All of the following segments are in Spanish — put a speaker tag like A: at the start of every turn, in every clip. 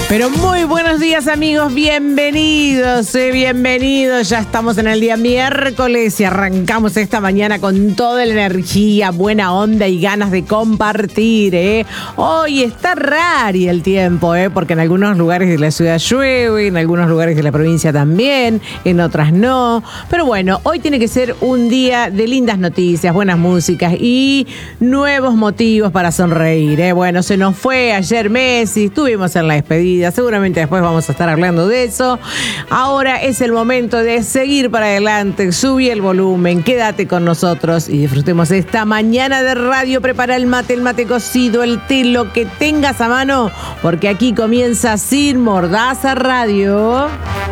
A: Pero muy buenos días, amigos, bienvenidos, bienvenidos. Ya estamos en el día miércoles y arrancamos esta mañana con toda la energía, buena onda y ganas de compartir. Hoy está raro el tiempo, porque en algunos lugares de la ciudad llueve, en algunos lugares de la provincia también, en otras no. Pero bueno, hoy tiene que ser un día de lindas noticias, buenas músicas y nuevos motivos para sonreír. Bueno, se nos fue ayer Messi, estuvimos en la despedida. Seguramente después vamos a estar hablando de eso. Ahora es el momento de seguir para adelante. Subí el volumen, quédate con nosotros y disfrutemos esta mañana de radio. Prepara el mate cocido, el té, lo que tengas a mano, porque aquí comienza Sin Mordaza Radio.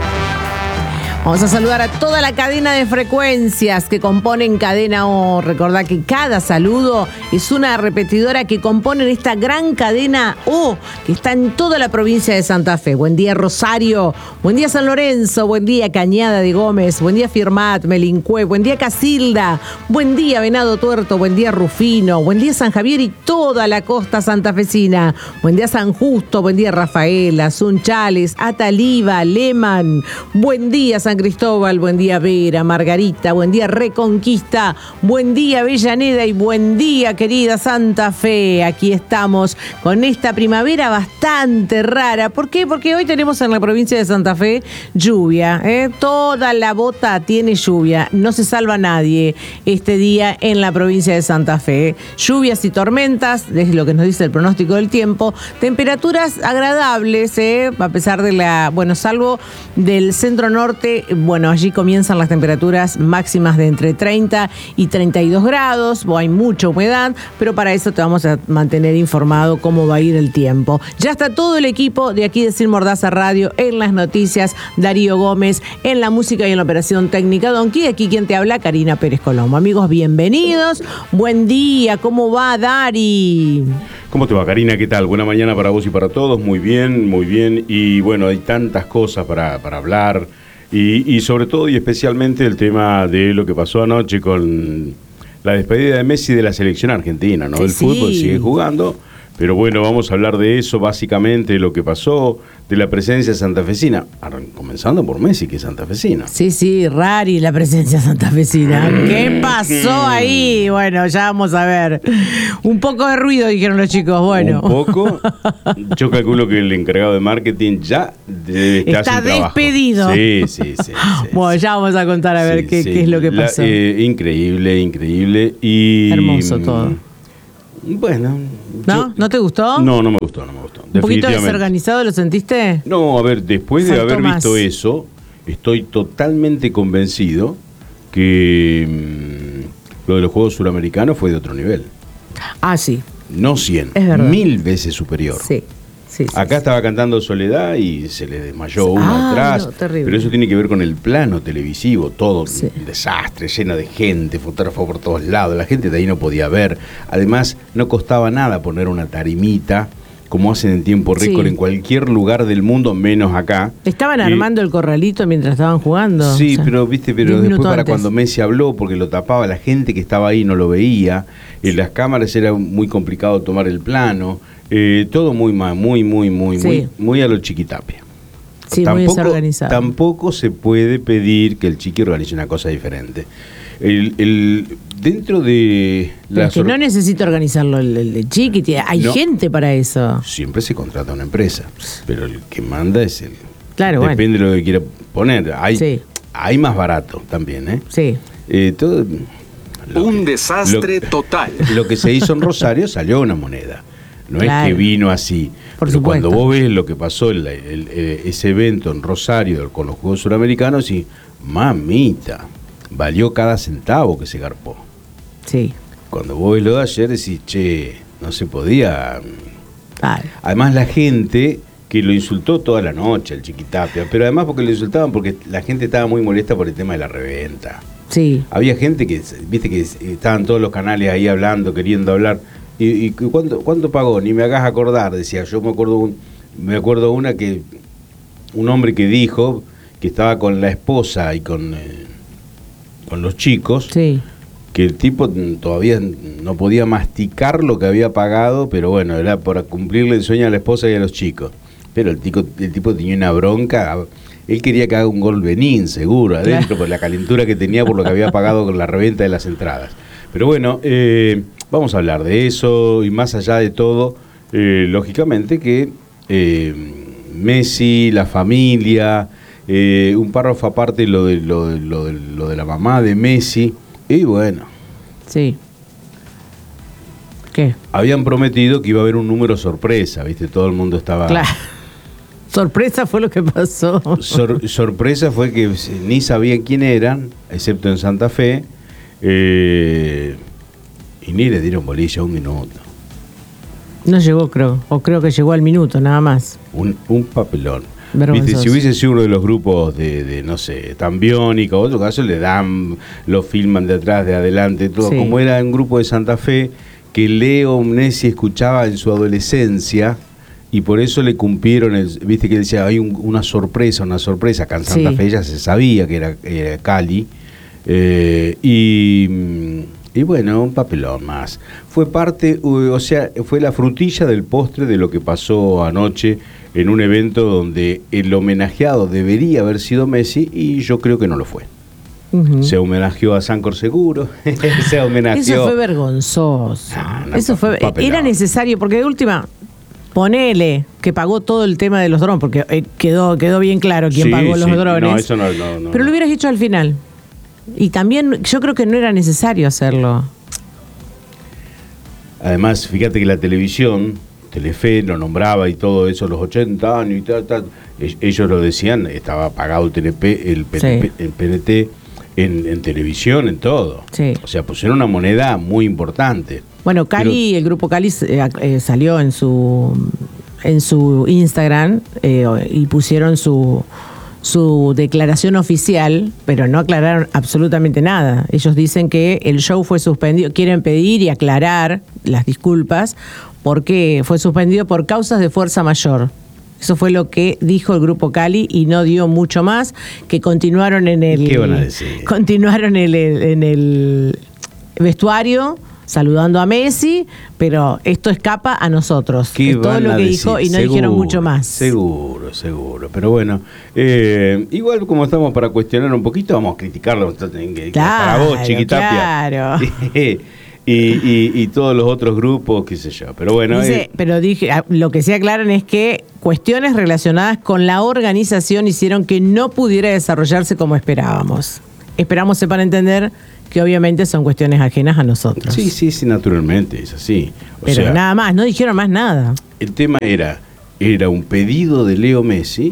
A: Vamos a saludar a toda la cadena de frecuencias que componen Cadena O. Recordá que cada saludo es una repetidora que componen esta gran cadena O que está en toda la provincia de Santa Fe. Buen día Rosario, buen día San Lorenzo, buen día Cañada de Gómez, buen día Firmat, Melincue, buen día Casilda, buen día Venado Tuerto, buen día Rufino, buen día San Javier y toda la costa santafesina. Buen día San Justo, buen día Rafaela, Sunchales, Ataliva, Leman, buen día San Cristóbal, buen día Vera, Margarita, buen día Reconquista, buen día Avellaneda y buen día querida Santa Fe. Aquí estamos con esta primavera bastante rara. ¿Por qué? Porque hoy tenemos en la provincia de Santa Fe lluvia, toda la bota tiene lluvia, no se salva nadie este día en la provincia de Santa Fe. Lluvias y tormentas, es lo que nos dice el pronóstico del tiempo. Temperaturas agradables, a pesar de salvo del centro norte. Bueno, allí comienzan las temperaturas máximas de entre 30 y 32 grados. Hay mucha humedad, pero para eso te vamos a mantener informado cómo va a ir el tiempo. Ya está todo el equipo de aquí de Sin Mordaza Radio en las noticias. Darío Gómez en la música y en la operación técnica. Donkey, aquí quien te habla, Karina Pérez Colombo. Amigos, bienvenidos. Buen día. ¿Cómo va, Dari?
B: ¿Cómo te va, Karina? ¿Qué tal? Buena mañana para vos y para todos. Muy bien, muy bien. Y bueno, hay tantas cosas para hablar. Y sobre todo y especialmente el tema de lo que pasó anoche con la despedida de Messi de la selección argentina, ¿no? El fútbol sigue jugando, pero bueno, vamos a hablar de eso, básicamente, de lo que pasó, de la presencia santafesina, comenzando por Messi, que es santafesina.
A: Sí, rari la presencia santafesina. ¿Qué pasó ahí? Bueno, ya vamos a ver. Un poco de ruido, dijeron los chicos, bueno.
B: Un poco. Yo calculo que el encargado de marketing ya debe estar
A: está
B: sin trabajo.
A: Despedido.
B: Sí.
A: Bueno, ya vamos a contar a ver qué es lo que pasó.
B: Increíble. Y
A: hermoso todo.
B: Bueno.
A: ¿No? ¿No te gustó?
B: No me gustó.
A: ¿Un poquito desorganizado lo sentiste?
B: No, a ver, después de haber visto
A: más.
B: eso, estoy totalmente convencido que lo de los Juegos Suramericanos fue de otro nivel.
A: Ah, sí.
B: No 100,
A: es verdad.
B: 1000 veces superior.
A: Sí.
B: Acá estaba cantando Soledad y se le desmayó uno atrás.
A: No, terrible.
B: Pero eso tiene que ver con el plano televisivo, todo un desastre, lleno de gente, fotógrafo por todos lados. La gente de ahí no podía ver. Además, no costaba nada poner una tarimita, como hacen en tiempo récord en cualquier lugar del mundo, menos acá.
A: Estaban armando el corralito mientras estaban jugando.
B: Sí, pero después para cuando Messi habló, porque lo tapaba, la gente que estaba ahí no lo veía. En las cámaras era muy complicado tomar el plano. Todo muy a lo Chiquitapia.
A: Sí, muy desorganizado.
B: Tampoco se puede pedir que el Chiqui organice una cosa diferente. Dentro de
A: la que no necesita organizarlo el Chiqui, hay gente para eso.
B: Siempre se contrata una empresa, pero el que manda es el.
A: Claro,
B: depende de lo que quiera poner. Hay más barato también,
A: Sí.
B: Todo.
C: Un desastre total.
B: Lo que se hizo en Rosario salió una moneda. No es que vino así.
A: Por
B: pero
A: supuesto.
B: Cuando vos ves lo que pasó, ese evento en Rosario con los Juegos Suramericanos, y mamita, valió cada centavo que se garpó.
A: Sí.
B: Cuando vos ves lo de ayer, decís, no se podía.
A: Claro.
B: Además, la gente que lo insultó toda la noche, el Chiquitapia, pero además porque lo insultaban porque la gente estaba muy molesta por el tema de la reventa.
A: Sí.
B: Había gente que, viste, que estaban todos los canales ahí hablando, queriendo hablar. ¿Y cuánto pagó? Ni me hagas acordar, decía. Yo me acuerdo una que un hombre que dijo que estaba con la esposa y con los chicos, que el tipo todavía no podía masticar lo que había pagado, pero bueno, era para cumplirle el sueño a la esposa y a los chicos. Pero el tipo tenía una bronca. Él quería que haga un gol Benín, seguro, adentro, por la calentura que tenía por lo que había pagado con la reventa de las entradas. Pero bueno, vamos a hablar de eso y más allá de todo, lógicamente que Messi, la familia, un párrafo aparte lo de la mamá de Messi, y bueno.
A: Sí. ¿Qué?
B: Habían prometido que iba a haber un número sorpresa, ¿viste? Todo el mundo estaba...
A: Claro. Sorpresa fue lo que pasó.
B: Sorpresa fue que ni sabían quién eran, excepto en Santa Fe, y ni le dieron bolilla un minuto.
A: No llegó, creo. O creo que llegó al minuto, nada más.
B: Un papelón.
A: Vergonzoso.
B: ¿Viste? Si hubiese sido uno de los grupos de no sé, Tambiónica o otro caso, le dan, lo filman de atrás, de adelante, todo.
A: Sí.
B: Como era un grupo de Santa Fe que Leo Messi escuchaba en su adolescencia y por eso le cumplieron, viste que decía, hay una sorpresa. Acá en Santa Fe ya se sabía que era Cali. Y bueno, un papelón más. Fue parte, o sea, fue la frutilla del postre de lo que pasó anoche en un evento donde el homenajeado debería haber sido Messi y yo creo que no lo fue. Uh-huh. Se homenajeó a Sancor Seguro, se homenajeó...
A: Eso fue vergonzoso. Eso fue... Era necesario, porque de última... Ponele que pagó todo el tema de los drones, porque quedó bien claro quién pagó los drones.
B: No, eso no.
A: Pero lo hubieras hecho al final. Y también yo creo que no era necesario hacerlo.
B: Además, fíjate que la televisión, Telefe lo nombraba y todo eso, los 80 años y tal. Ellos lo decían, estaba pagado el TNP, el PNT en televisión, en todo. Sí. O sea, pusieron una moneda muy importante.
A: Bueno, Cali, el grupo Cali salió en su Instagram y pusieron su declaración oficial, pero no aclararon absolutamente nada. Ellos dicen que el show fue suspendido, quieren pedir y aclarar las disculpas porque fue suspendido por causas de fuerza mayor. Eso fue lo que dijo el grupo Cali y no dio mucho más, que continuaron en el...
B: ¿Qué van a decir?
A: Continuaron en el vestuario saludando a Messi, pero esto escapa a nosotros. Es todo lo que dijo y no dijeron mucho más. Seguro.
B: Pero bueno, igual como estamos para cuestionar un poquito, vamos a criticarlo.
A: Claro,
B: para vos, Chiquitapia.
A: Claro.
B: Y todos los otros grupos, qué sé yo. Pero bueno.
A: Pero dije, lo que sí aclaran es que cuestiones relacionadas con la organización hicieron que no pudiera desarrollarse como esperábamos. Esperamos sepan entender que obviamente son cuestiones ajenas a nosotros.
B: Sí, naturalmente, es así.
A: Pero nada más, no dijeron más nada.
B: El tema era un pedido de Leo Messi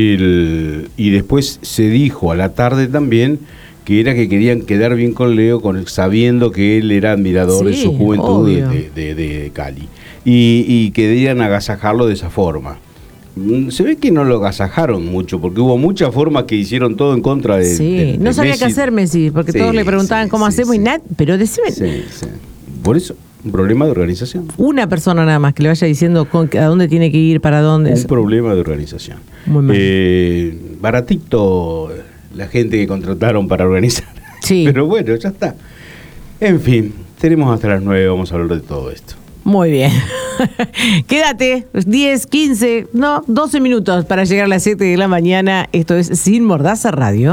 B: y después se dijo a la tarde también que era que querían quedar bien con Leo sabiendo que él era admirador en su juventud de Cali y querían agasajarlo de esa forma. Se ve que no lo agasajaron mucho porque hubo muchas formas que hicieron todo en contra de
A: no sabía Messi. Qué hacer Messi porque todos le preguntaban cómo hacemos y nada, pero decime.
B: Por eso, un problema de organización.
A: Una persona nada más que le vaya diciendo a dónde tiene que ir, para dónde.
B: Un problema de organización.
A: Muy mal.
B: Baratito la gente que contrataron para organizar.
A: Sí.
B: Pero bueno, ya está. En fin, tenemos hasta las 9, vamos a hablar de todo esto.
A: Muy bien. Quédate, 10, 15, 12 minutos para llegar a las 7 de la mañana. Esto es Sin Mordaza Radio.